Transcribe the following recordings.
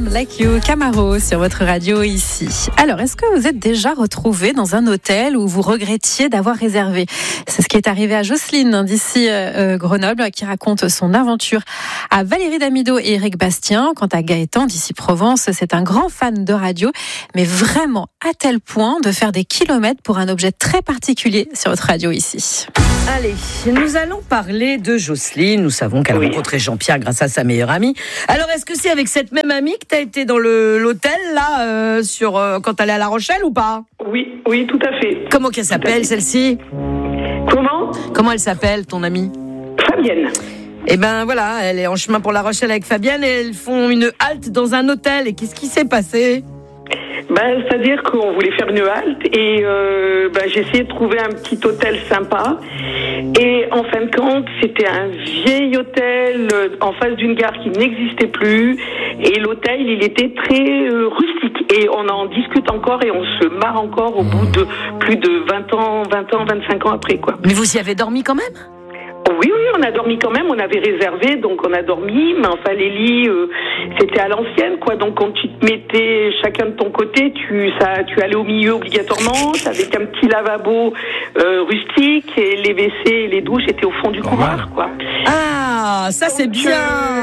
Some Like You, Camaro sur votre radio ici. Alors, est-ce que vous êtes déjà retrouvé dans un hôtel où vous regrettiez d'avoir réservé ? C'est ce qui est arrivé à Jocelyne d'ici Grenoble qui raconte son aventure à Valérie Damido et Éric Bastien. Quant à Gaëtan d'ici Provence, c'est un grand fan de radio, mais vraiment à tel point de faire des kilomètres pour un objet très particulier sur votre radio ici. Allez, nous allons parler de Jocelyne. Nous savons qu'elle a rencontré Jean-Pierre grâce à sa meilleure amie. Alors, est-ce que c'est avec cette même amie que tu as été dans l'hôtel, là, quand tu allais à La Rochelle ou pas ? Oui, tout à fait. Comment qu'elle s'appelle, celle-ci ? Comment elle s'appelle, ton amie ? Fabienne. Eh ben voilà, elle est en chemin pour La Rochelle avec Fabienne et elles font une halte dans un hôtel. Et qu'est-ce qui s'est passé ? C'est-à-dire qu'on voulait faire une halte et j'ai essayé de trouver un petit hôtel sympa et en fin de compte c'était un vieil hôtel en face d'une gare qui n'existait plus et l'hôtel il était très rustique et on en discute encore et on se marre encore au bout de plus de 25 ans après quoi. Mais vous y avez dormi quand même ? Oui, on a dormi quand même, on avait réservé, donc on a dormi, mais enfin les lits, c'était à l'ancienne, quoi. Donc quand tu te mettais chacun de ton côté, tu allais au milieu obligatoirement, avec un petit lavabo rustique, et les WC et les douches étaient au fond du couloir, quoi. Ah, ça c'est bien.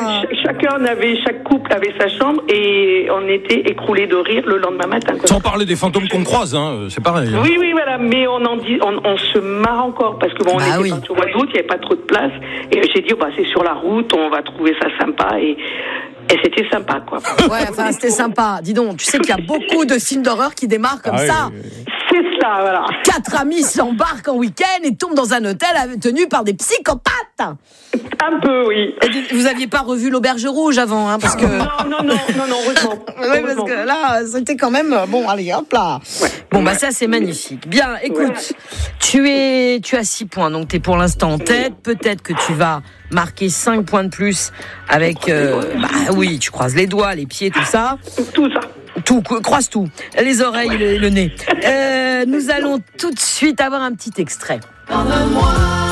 Chaque couple avait sa chambre et on était écroulés de rire le lendemain matin, quoi. Sans parler des fantômes qu'on croise, c'est pareil. Hein. Oui, voilà, mais on se marre encore parce que on était parti au mois d'août, il n'y avait pas trop de place et j'ai dit c'est sur la route, on va trouver ça sympa et c'était sympa quoi. Ouais, enfin c'était sympa. Dis donc, tu sais qu'il y a beaucoup de films d'horreur qui démarrent comme ça. Oui. C'est ça, voilà. 4 amis s'embarquent en week-end et tombent dans un hôtel tenu par des psychopathes. Un peu, oui. Et vous aviez pas revu l'Auberge Rouge avant, hein, parce que... Non, heureusement. Oui, parce que là, c'était quand même... Bon, allez, hop là. Ouais. Bon, ça, c'est magnifique. Bien, écoute, tu as 6 points, donc tu es pour l'instant en tête. Peut-être que tu vas marquer 5 points de plus avec... oui, tu croises les doigts, les pieds, tout ça. Tout ça. Tout, croise tout. Les oreilles, le nez. Nous allons tout de suite avoir un petit extrait. Pardonne-moi.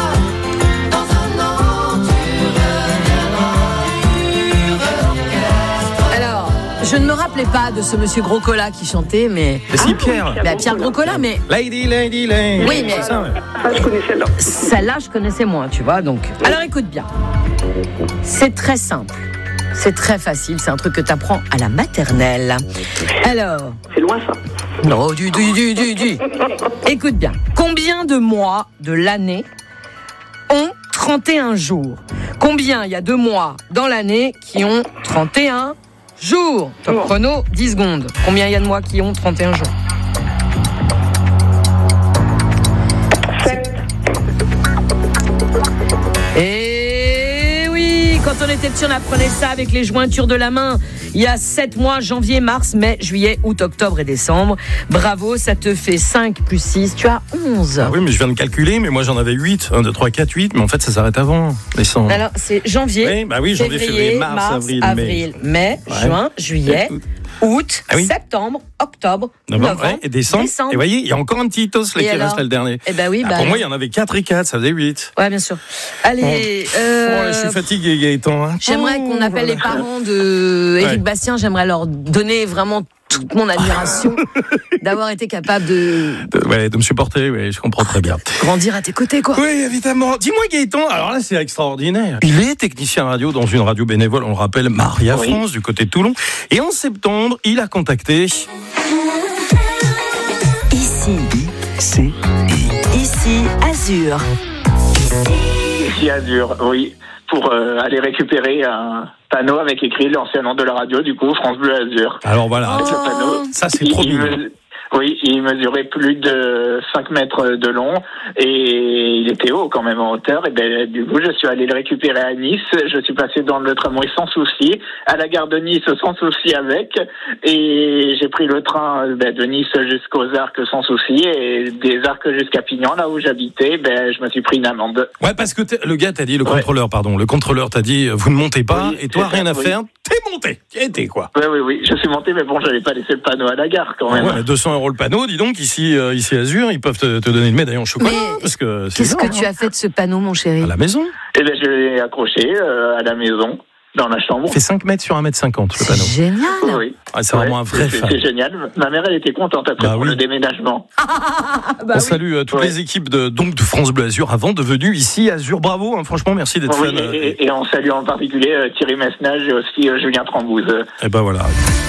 Je ne me rappelais pas de ce monsieur Gros-Cola qui chantait, mais... Si, Pierre. Pierre Gros-Cola, mais... Lady. Oui, mais... je connais celle-là. Celle-là, je connaissais moins, tu vois, donc... Alors, écoute bien. C'est très simple. C'est très facile. C'est un truc que tu apprends à la maternelle. Alors... C'est loin, ça. Non, du. Écoute bien. Combien de mois de l'année ont 31 jours ? Combien il y a de mois dans l'année qui ont 31 jours. Top chrono, 10 secondes. Combien il y a de mois qui ont 31 jours ? 7. Et oui, quand on était petit, on apprenait ça avec les jointures de la main. Il y a 7 mois, janvier, mars, mai, juillet, août, octobre et décembre. Bravo, ça te fait 5 plus 6, tu as 11. Ah oui, mais je viens de calculer, mais moi j'en avais 8. 1, 2, 3, 4, 8, mais en fait ça s'arrête avant décembre. Alors, c'est janvier, janvier, février, mars, avril, mai, juin, juillet, août, septembre, octobre, novembre et décembre. Et vous voyez, il y a encore un petit os là qui reste le dernier. Eh ben oui, pour moi, il y en avait 4 et 4, ça faisait 8. Ouais, bien sûr. Allez, je suis fatigué, Gaëtan. Hein. J'aimerais qu'on appelle les parents de Éric Bastien, j'aimerais leur donner vraiment toute mon admiration d'avoir été capable de me supporter, je comprends très bien. Grandir à tes côtés, quoi. Oui, évidemment. Dis-moi, Gaëtan, alors là, c'est extraordinaire. Il est technicien radio dans une radio bénévole, on le rappelle, Maria France, du côté de Toulon. Et en septembre, il a contacté... Ici, Azur. Ici, Azur, oui. Pour aller récupérer un panneau avec écrit l'ancien nom de la radio, du coup, France Bleu Azur. Alors voilà, avec le panneau, ça c'est trop mignon. Oui, il mesurait plus de 5 mètres de long et il était haut quand même en hauteur. Et du coup, je suis allé le récupérer à Nice. Je suis passé dans le tramway sans souci, à la gare de Nice sans souci avec. Et j'ai pris le train de Nice jusqu'aux Arcs sans souci et des Arcs jusqu'à Pignan, là où j'habitais, je me suis pris une amende. Ouais, parce que le gars t'a dit, le contrôleur t'a dit, vous ne montez pas et toi, rien à faire. T'es monté. T'y étais, quoi. Oui. Je suis monté, mais bon, j'avais pas laissé le panneau à la gare, quand même. Ouais, 200 € le panneau, dis donc, ici Azur, ils peuvent te donner une médaille en chocolat. Parce que qu'est-ce que tu as fait de ce panneau, mon chéri ? À la maison. Je l'ai accroché à la maison. dans la chambre. Il fait 5 mètres sur 1m50, le panneau. C'est génial. Oui. Ah, c'est vraiment un vrai fan. C'est génial. Ma mère, elle était contente après pour le déménagement. On salue toutes les équipes de France Bleu Azur avant de venir ici à Azur. Bravo, hein, franchement, merci d'être fan. Et on salue en particulier Thierry Messnage et aussi Julien Trambouze. Et ben voilà.